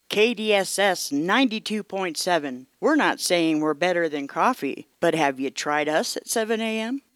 KDSS 92.7. We're not saying we're better than coffee, but have you tried us at 7 a.m.?